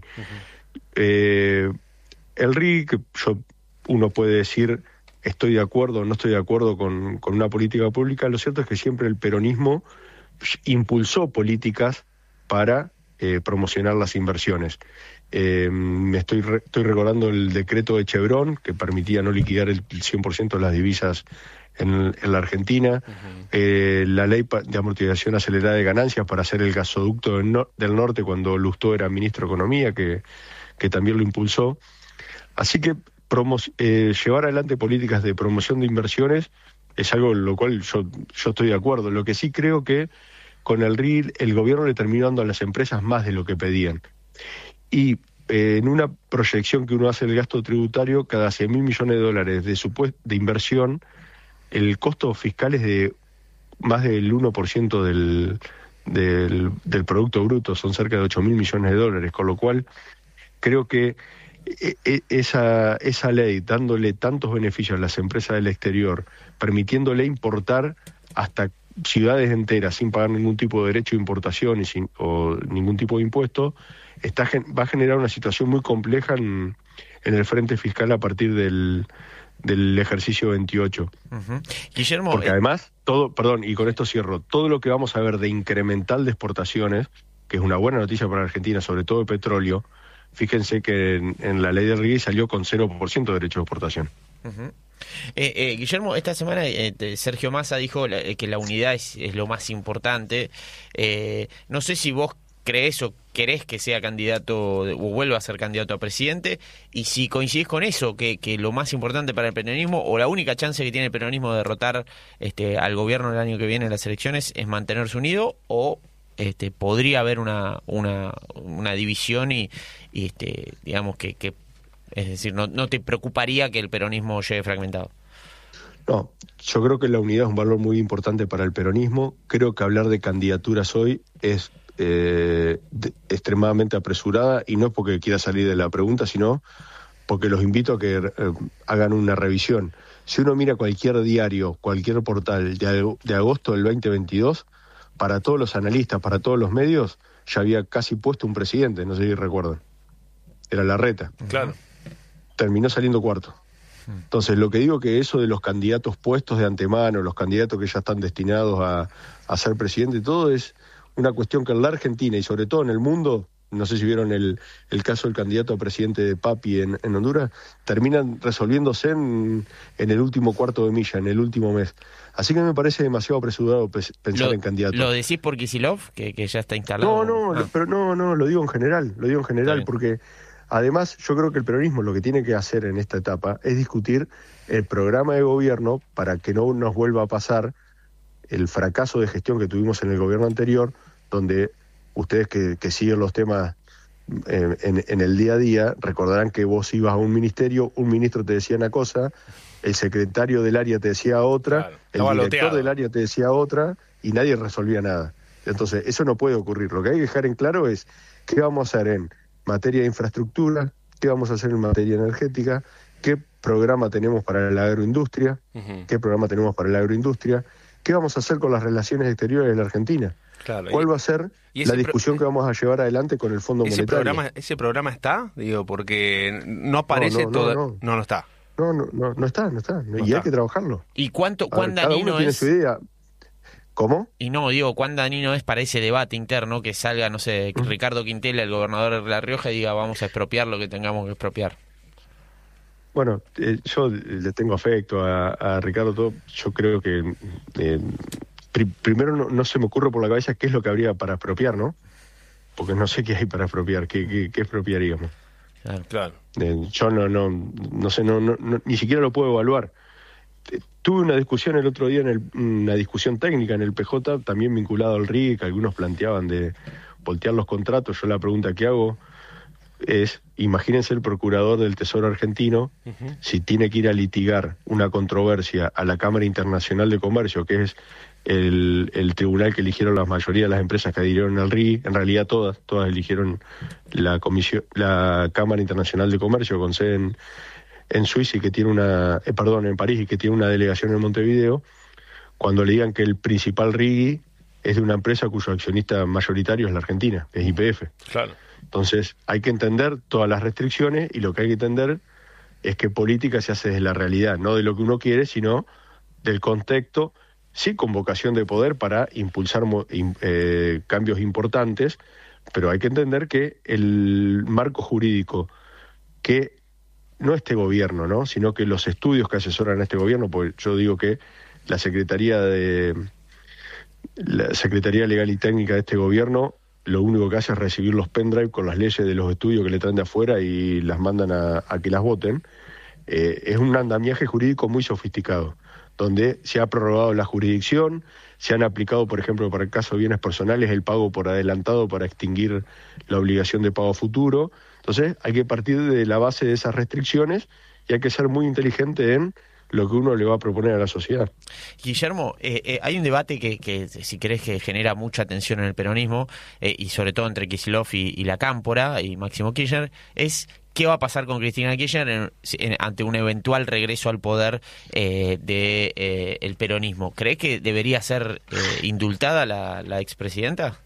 El RI, que uno puede decir estoy de acuerdo o no estoy de acuerdo con una política pública, lo cierto es que siempre el peronismo impulsó políticas para promocionar las inversiones. Estoy recordando el decreto de Chevron, que permitía no liquidar el 100% de las divisas en la Argentina, la ley de amortización acelerada de ganancias para hacer el gasoducto del norte cuando Lustó era ministro de Economía, que también lo impulsó. Así que llevar adelante políticas de promoción de inversiones es algo en lo cual yo estoy de acuerdo. Lo que sí creo que con el RI el gobierno le terminó dando a las empresas más de lo que pedían. Y en una proyección que uno hace del gasto tributario, cada 100.000 millones de dólares de inversión, el costo fiscal es de más del 1% del Producto Bruto, son cerca de 8.000 millones de dólares, con lo cual creo que esa ley, dándole tantos beneficios a las empresas del exterior, permitiéndole importar hasta ciudades enteras sin pagar ningún tipo de derecho de importación o ningún tipo de impuesto, va a generar una situación muy compleja en el frente fiscal a partir del ejercicio 28. Guillermo, porque además, y con esto cierro, todo lo que vamos a ver de incremental de exportaciones, que es una buena noticia para Argentina, sobre todo de petróleo, fíjense que en la ley del RIGI salió con 0% de derecho de exportación. Guillermo, esta semana Sergio Massa dijo que la unidad es lo más importante. No sé si vos crees o querés que sea candidato o vuelva a ser candidato a presidente, y si coincidís con eso, que lo más importante para el peronismo o la única chance que tiene el peronismo de derrotar al gobierno el año que viene en las elecciones es mantenerse unido, o podría haber una división y digamos que es decir, no te preocuparía que el peronismo llegue fragmentado. No, yo creo que la unidad es un valor muy importante para el peronismo. Creo que hablar de candidaturas hoy es extremadamente apresurada, y no es porque quiera salir de la pregunta, sino porque los invito a que hagan una revisión. Si uno mira cualquier diario, cualquier portal de agosto del 2022, para todos los analistas, para todos los medios, ya había casi puesto un presidente, no sé si recuerdan. Era Larreta. Claro. Terminó saliendo cuarto. Entonces, lo que digo que eso de los candidatos puestos de antemano, los candidatos que ya están destinados a ser presidente, todo es una cuestión que en la Argentina y sobre todo en el mundo, no sé si vieron el caso del candidato a presidente de Papi en Honduras, terminan resolviéndose en el último cuarto de milla, en el último mes. Así que me parece demasiado apresurado pensar en candidatos. ¿Lo decís por Kicillof, que ya está instalado? No, lo digo en general, porque además yo creo que el peronismo lo que tiene que hacer en esta etapa es discutir el programa de gobierno para que no nos vuelva a pasar el fracaso de gestión que tuvimos en el gobierno anterior, donde ustedes que siguen los temas en el día a día, recordarán que vos ibas a un ministerio, un ministro te decía una cosa, el secretario del área te decía otra, claro, el director del área te decía otra, y nadie resolvía nada. Entonces, eso no puede ocurrir. Lo que hay que dejar en claro es qué vamos a hacer en materia de infraestructura, qué vamos a hacer en materia energética, qué programa tenemos para la agroindustria, qué vamos a hacer con las relaciones exteriores de la Argentina. Claro, ¿cuál va a ser la discusión que vamos a llevar adelante con el Fondo Monetario? ¿Ese programa está? Digo, porque no aparece todo. No está. No está. Y hay que trabajarlo. ¿Y cuán dañino es? Tiene su idea. ¿Cómo? Y no, digo, ¿cuán dañino es para ese debate interno que salga, no sé, Ricardo Quintela, el gobernador de La Rioja, y diga, vamos a expropiar lo que tengamos que expropiar? Bueno, yo le tengo afecto a Ricardo. Yo creo que primero no se me ocurre por la cabeza qué es lo que habría para expropiar, ¿no? Porque no sé qué hay para expropiar, qué expropiaríamos. Claro. Yo no sé, ni siquiera lo puedo evaluar. Tuve una discusión el otro día, una discusión técnica en el PJ, también vinculado al RIC, que algunos planteaban de voltear los contratos. Yo la pregunta que hago es, imagínense el procurador del Tesoro argentino, si tiene que ir a litigar una controversia a la Cámara Internacional de Comercio, que es el tribunal que eligieron la mayoría de las empresas que adhirieron al RIC, en realidad todas eligieron la Cámara Internacional de Comercio con sede en Suiza y que tiene en París, y que tiene una delegación en Montevideo, cuando le digan que el principal RIGI es de una empresa cuyo accionista mayoritario es la Argentina, que es YPF. Claro. Entonces hay que entender todas las restricciones, y lo que hay que entender es que política se hace desde la realidad, no de lo que uno quiere, sino del contexto, sí con vocación de poder para impulsar cambios importantes, pero hay que entender que el marco jurídico que no este gobierno, ¿no?, sino que los estudios que asesoran a este gobierno, porque yo digo que la Secretaría Legal y Técnica de este gobierno lo único que hace es recibir los pendrive con las leyes de los estudios que le traen de afuera y las mandan a que las voten. Es un andamiaje jurídico muy sofisticado, donde se ha prorrogado la jurisdicción, se han aplicado, por ejemplo, para el caso de bienes personales, el pago por adelantado para extinguir la obligación de pago futuro. Entonces hay que partir de la base de esas restricciones y hay que ser muy inteligente en lo que uno le va a proponer a la sociedad. Guillermo, hay un debate que si querés, que genera mucha tensión en el peronismo, y sobre todo entre Kicillof y la Cámpora y Máximo Kirchner, es qué va a pasar con Cristina Kirchner ante un eventual regreso al poder del peronismo. ¿Crees que debería ser indultada la expresidenta?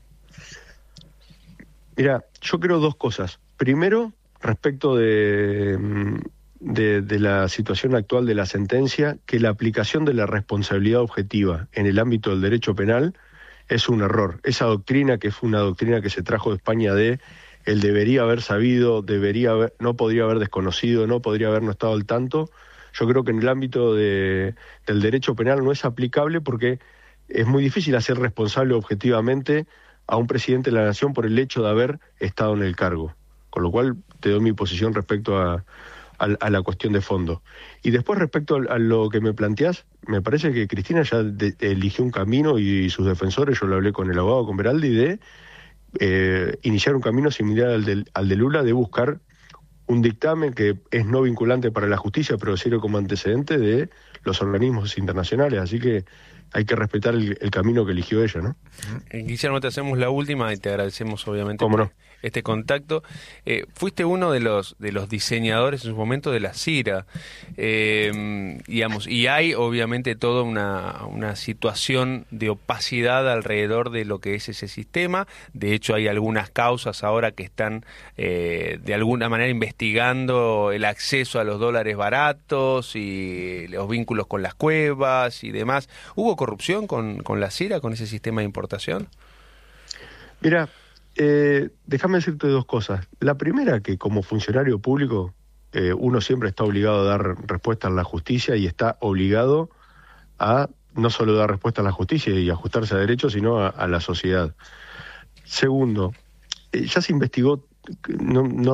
Mira, yo creo dos cosas. Primero, respecto de la situación actual de la sentencia, que la aplicación de la responsabilidad objetiva en el ámbito del derecho penal es un error. Esa doctrina, que fue una doctrina que se trajo de España de el debería haber sabido, no podría haber desconocido, no podría haber no estado al tanto, yo creo que en el ámbito del derecho penal no es aplicable, porque es muy difícil hacer responsable objetivamente a un presidente de la nación por el hecho de haber estado en el cargo. Con lo cual te doy mi posición respecto a la cuestión de fondo. Y después, respecto a lo que me planteás, me parece que Cristina ya eligió un camino, y sus defensores, yo lo hablé con el abogado, con Beraldi, de iniciar un camino similar al de Lula, de buscar un dictamen que es no vinculante para la justicia, pero sirve como antecedente de los organismos internacionales. Así que hay que respetar el camino que eligió ella, ¿no? Guillermo, te hacemos la última y te agradecemos obviamente este contacto. Fuiste uno de los diseñadores en su momento de la CIRA, digamos, y hay obviamente toda una situación de opacidad alrededor de lo que es ese sistema. De hecho, hay algunas causas ahora que están de alguna manera investigando el acceso a los dólares baratos y los vínculos con las cuevas y demás. ¿Hubo corrupción con la CIRA, con ese sistema de importación? Mira, déjame decirte dos cosas. La primera, que como funcionario público uno siempre está obligado a dar respuesta a la justicia, y está obligado a no solo dar respuesta a la justicia y ajustarse a derechos, sino a la sociedad. Segundo, ya se investigó, no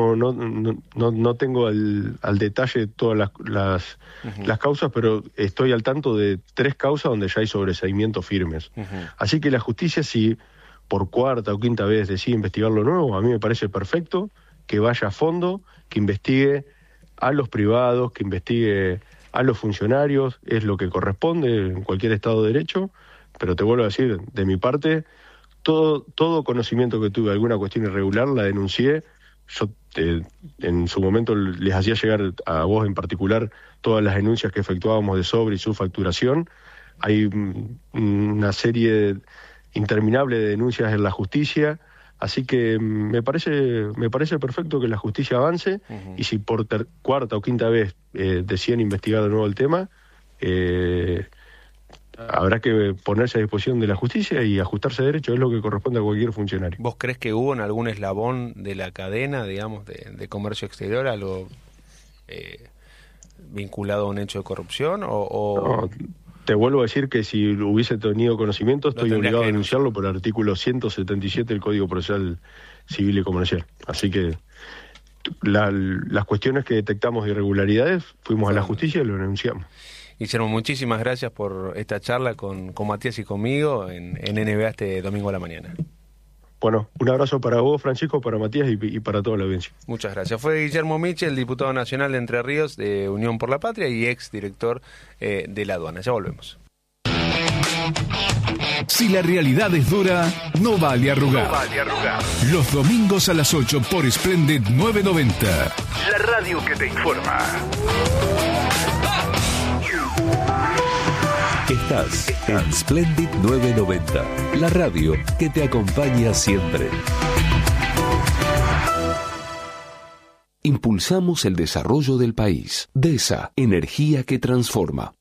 tengo al detalle todas las causas, pero estoy al tanto de 3 causas donde ya hay sobreseimientos firmes. Así que la justicia, si por cuarta o quinta vez decide investigar lo nuevo, a mí me parece perfecto, que vaya a fondo, que investigue a los privados, que investigue a los funcionarios, es lo que corresponde en cualquier Estado de Derecho, pero te vuelvo a decir, de mi parte, todo conocimiento que tuve de alguna cuestión irregular la denuncié. Yo en su momento les hacía llegar a vos en particular todas las denuncias que efectuábamos de sobre y subfacturación. Hay una serie interminable de denuncias en la justicia, así que me parece perfecto que la justicia avance, y si por cuarta o quinta vez deciden investigar de nuevo el tema, habrá que ponerse a disposición de la justicia y ajustarse a derecho, es lo que corresponde a cualquier funcionario. ¿Vos crees que hubo en algún eslabón de la cadena, digamos, de comercio exterior algo vinculado a un hecho de corrupción? No, te vuelvo a decir que si hubiese tenido conocimiento, estoy obligado a denunciarlo por el artículo 177 del Código Procesal Civil y Comercial. Así que las cuestiones que detectamos de irregularidades, fuimos a la justicia y lo denunciamos. Guillermo, muchísimas gracias por esta charla con Matías y conmigo en NBA este domingo a la mañana. Bueno, un abrazo para vos, Francisco, para Matías y para toda la audiencia. Muchas gracias. Fue Guillermo Michel, diputado nacional de Entre Ríos de Unión por la Patria y ex director de la aduana. Ya volvemos. Si la realidad es dura, no vale arrugar. Los domingos a las 8 por Splendid 990. La radio que te informa. Estás en Splendid 990, la radio que te acompaña siempre. Impulsamos el desarrollo del país. DESA, energía que transforma.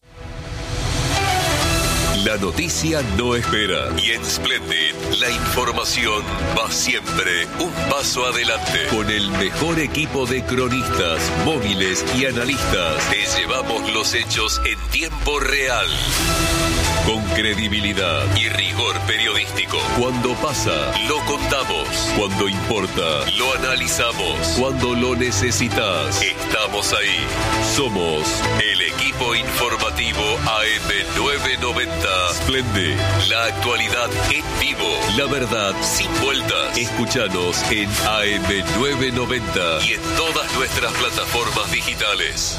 La noticia no espera y en Splendid la información va siempre un paso adelante. Con el mejor equipo de cronistas, móviles y analistas, te llevamos los hechos en tiempo real. Con credibilidad y rigor periodístico. Cuando pasa, lo contamos. Cuando importa, lo analizamos. Cuando lo necesitas, estamos ahí. Somos el equipo informativo AM990. Splendid, la actualidad en vivo. La verdad sin vueltas. Escúchanos en AM990 y en todas nuestras plataformas digitales.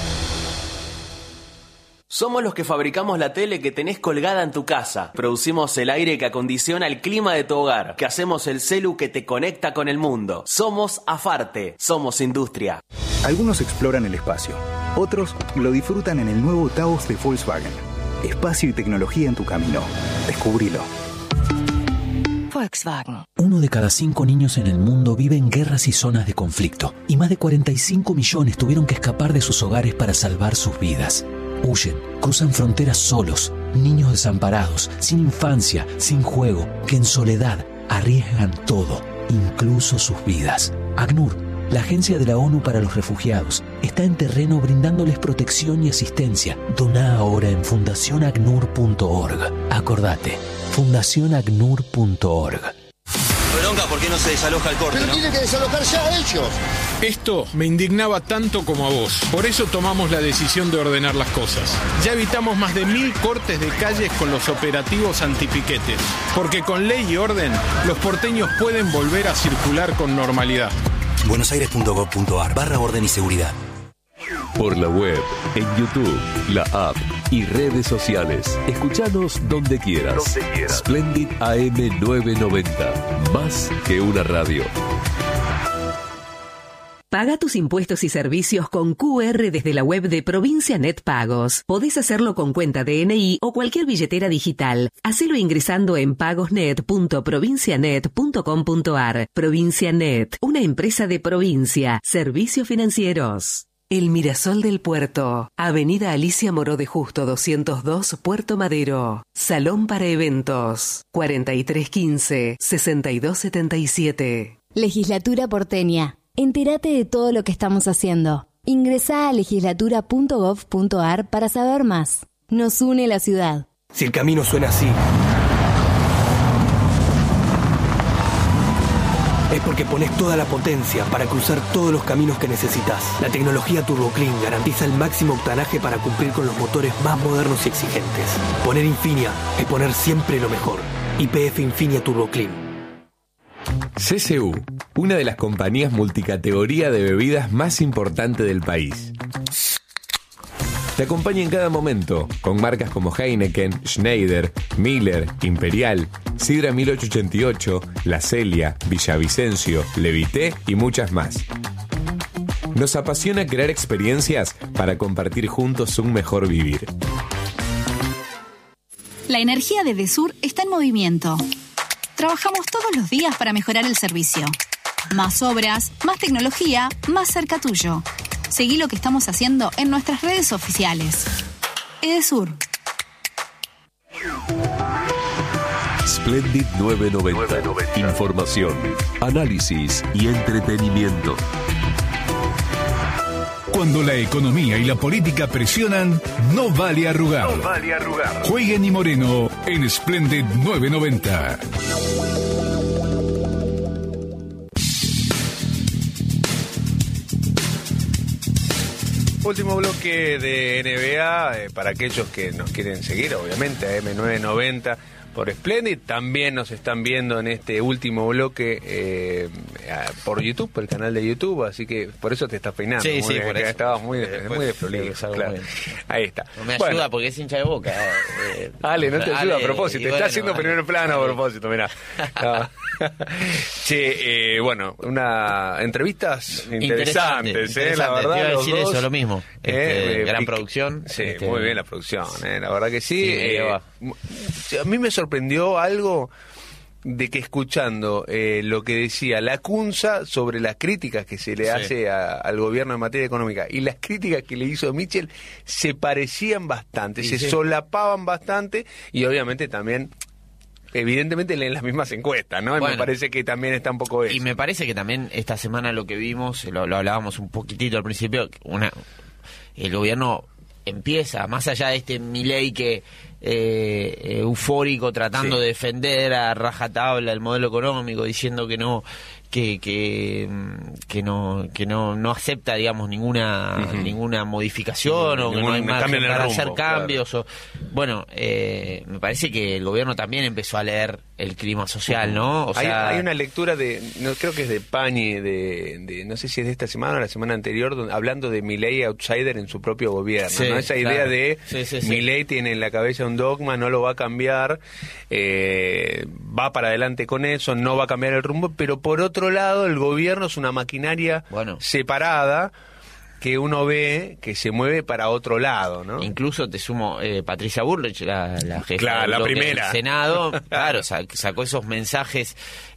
Somos los que fabricamos la tele que tenés colgada en tu casa. Producimos el aire que acondiciona el clima de tu hogar. Que hacemos el celu que te conecta con el mundo. Somos Afarte. Somos industria. Algunos exploran el espacio. Otros lo disfrutan en el nuevo Taos de Volkswagen. Espacio y tecnología en tu camino. Descubrilo. Volkswagen. 1 de cada 5 niños en el mundo vive en guerras y zonas de conflicto. Y más de 45 millones tuvieron que escapar de sus hogares para salvar sus vidas. Huyen, cruzan fronteras solos, niños desamparados, sin infancia, sin juego, que en soledad arriesgan todo, incluso sus vidas. ACNUR, la Agencia de la ONU para los Refugiados, está en terreno brindándoles protección y asistencia. Doná ahora en fundacionacnur.org. Acordate, fundacionacnur.org. Bronca, ¿por qué no se desaloja el corte? Pero tienen que desalojar ya ellos. Esto me indignaba tanto como a vos. Por eso tomamos la decisión de ordenar las cosas. Ya evitamos más de 1000 cortes de calles con los operativos antipiquetes. Porque con ley y orden, los porteños pueden volver a circular con normalidad. buenosaires.gov.ar/orden y seguridad. Por la web, en YouTube, la app y redes sociales. Escuchanos donde quieras. Splendid AM990. Más que una radio. Paga tus impuestos y servicios con QR desde la web de Provincia Net Pagos. Podés hacerlo con cuenta DNI o cualquier billetera digital. Hacelo ingresando en pagosnet.provincianet.com.ar. Provincia Net, una empresa de provincia. Servicios financieros. El Mirasol del Puerto. Avenida Alicia Moró de Justo 202, Puerto Madero. Salón para eventos. 4315-6277. Legislatura porteña. Entérate de todo lo que estamos haciendo. Ingresá a legislatura.gov.ar para saber más. Nos une la ciudad. Si el camino suena así, es porque pones toda la potencia para cruzar todos los caminos que necesitas. La tecnología TurboClean garantiza el máximo octanaje para cumplir con los motores más modernos y exigentes. Poner Infinia es poner siempre lo mejor. YPF Infinia TurboClean. CCU, una de las compañías multicategoría de bebidas más importante del país. Te acompaña en cada momento, con marcas como Heineken, Schneider, Miller, Imperial, Sidra 1888, La Celia, Villavicencio, Levité y muchas más. Nos apasiona crear experiencias para compartir juntos un mejor vivir. La energía de Desur está en movimiento. Trabajamos todos los días para mejorar el servicio. Más obras, más tecnología, más cerca tuyo. Seguí lo que estamos haciendo en nuestras redes oficiales. Edesur. Splendid 990. Información, análisis y entretenimiento. Cuando la economía y la política presionan, no vale arrugar. Jueguen y Moreno en Splendid 990. Último bloque de NBA, para aquellos que nos quieren seguir, obviamente, a M990 por Splendid. También nos están viendo en este último bloque por YouTube, por el canal de YouTube, así que por eso te estás peinando. Sí, sí, por eso. Estabas muy desprolijo, claro. Ahí está. No me ayuda porque es hincha de Boca. Ale, no te ayuda a propósito, bueno, está haciendo primer plano a propósito, mirá. Che, bueno, entrevistas interesantes, la verdad. Te iba a decir dos, eso, lo mismo. Gran producción. Sí, muy bien la producción, la verdad que sí. A mí me sorprendió algo de que escuchando lo que decía Lacunza sobre las críticas que se le hace al gobierno en materia económica y las críticas que le hizo Mitchell se parecían bastante, se solapaban bastante y obviamente también... Evidentemente leen las mismas encuestas, ¿no? Y bueno, me parece que también está un poco eso. Y me parece que también esta semana lo que vimos, lo hablábamos un poquitito al principio, el gobierno empieza, más allá de este Milei que eufórico tratando de defender a rajatabla el modelo económico, diciendo que no no acepta, digamos, ninguna modificación o que no hay margen para hacer cambios. Claro. Bueno, me parece que el gobierno también empezó a leer el clima social, ¿no? O sea, hay una lectura creo que es de Pañi, de no sé si es de esta semana o la semana anterior, hablando de Milei outsider en su propio gobierno, ¿no? Esa idea de Milei tiene en la cabeza un dogma, no lo va a cambiar, va para adelante con eso, no va a cambiar el rumbo, pero por otro lado el gobierno es una maquinaria separada que uno ve que se mueve para otro lado, ¿no? Incluso te sumo, Patricia Bullrich, la jefa la primera del Senado, claro, sacó esos mensajes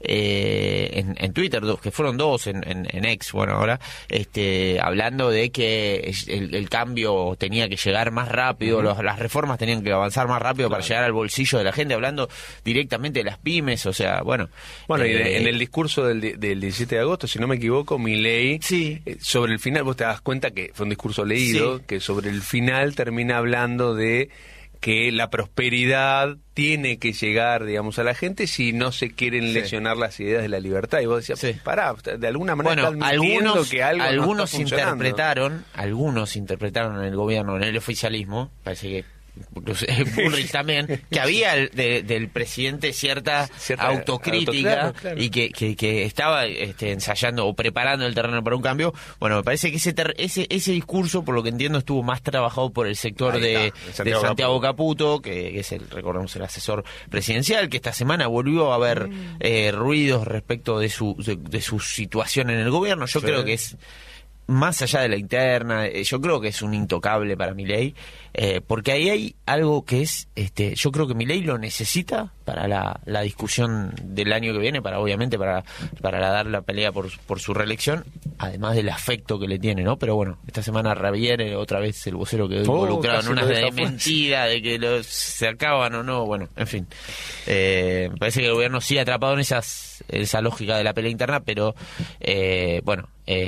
en Twitter, que fueron dos en X, bueno, ahora, hablando de que el cambio tenía que llegar más rápido, las reformas tenían que avanzar más rápido para llegar al bolsillo de la gente, hablando directamente de las pymes, o sea, bueno. Bueno, y en el discurso del 17 de agosto, si no me equivoco, Milei, sobre el final, vos te das cuenta que fue un discurso leído, que sobre el final termina hablando de que la prosperidad tiene que llegar, digamos, a la gente si no se quieren lesionar las ideas de la libertad. Y vos decías, pará, de alguna manera están mintiendo que algo no está funcionando. Algunos interpretaron en el gobierno, en el oficialismo, parece que Bullrich también, que había del presidente cierta autocrítica, claro. Y que estaba ensayando o preparando el terreno para un cambio. Bueno, me parece que ese discurso, por lo que entiendo, estuvo más trabajado por el sector de Santiago Caputo, que es recordemos, el asesor presidencial, que esta semana volvió a haber ruidos respecto de su situación en el gobierno. Yo creo que es más allá de la interna, yo creo que es un intocable para Milei, porque ahí hay algo que es, yo creo que Milei lo necesita para la discusión del año que viene, obviamente para dar la pelea por su reelección, además del afecto que le tiene, ¿no? Pero bueno, esta semana Ravier, otra vez el vocero quedó involucrado en una mentira de que se acaban o no, bueno, en fin. Me parece que el gobierno sigue atrapado en esa lógica de la pelea interna, pero bueno,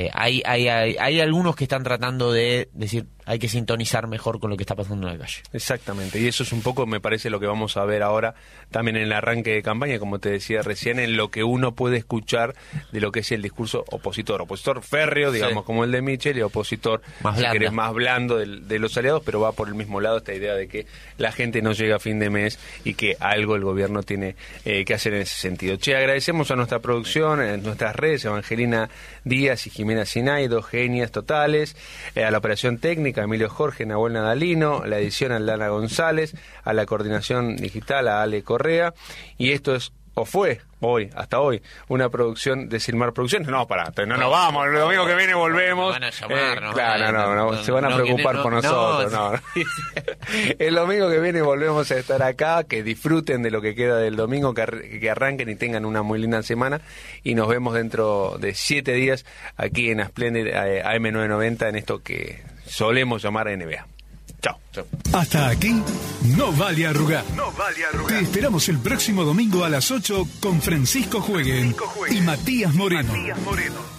hay algunos que están tratando de decir hay que sintonizar mejor con lo que está pasando en la calle. Exactamente, y eso es un poco, me parece, lo que vamos a ver ahora también en el arranque de campaña, como te decía recién, en lo que uno puede escuchar de lo que es el discurso opositor férreo, digamos, como el de Mitchell, y opositor, más blando de los aliados, pero va por el mismo lado esta idea de que la gente no llega a fin de mes y que algo el gobierno tiene que hacer en ese sentido. Che, agradecemos a nuestra producción, en nuestras redes, Evangelina Díaz y Jimena Sinay, dos genias totales, a la operación técnica, Emilio Jorge, Nahuel Nadalino, la edición a Aldana González, a la coordinación digital a Ale Correa, y esto es, o fue hoy, hasta hoy, una producción de Silmar Producciones. No, no nos vamos, el domingo que viene volvemos. Van a llamar, no, se van a preocupar por nosotros. No. El domingo que viene volvemos a estar acá, que disfruten de lo que queda del domingo, que arranquen y tengan una muy linda semana, y nos vemos dentro de 7 días aquí en Splendid AM990 en esto que solemos llamar NBA. Chao. Hasta aquí, No Vale Arrugar. Te esperamos el próximo domingo a las 8 con Francisco Jueguen y Matías Moreno.